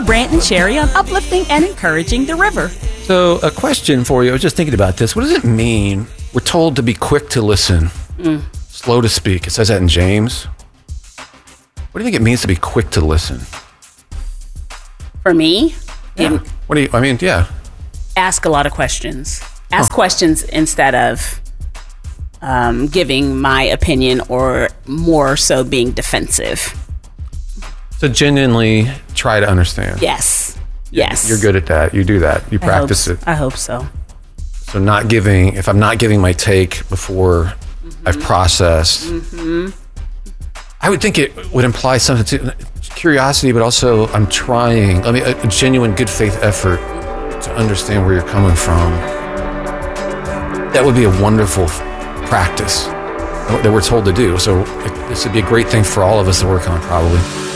Brant and Sherry on uplifting and encouraging the river. So, a question for you. I was just thinking about this. What does it mean? We're told to be quick to listen, slow to speak. It says that in James. What do you think it means to be quick to listen? For me, Yeah. ask a lot of questions. Ask questions instead of giving my opinion or more so being defensive. So genuinely try to understand. Yes. You're good at that. You do that. You practice it. I hope so. So if I'm not giving my take before I've processed, I would think it would imply something to curiosity, but also I'm trying, a genuine good faith effort to understand where you're coming from. That would be a wonderful practice that we're told to do. So this would be a great thing for all of us to work on, probably.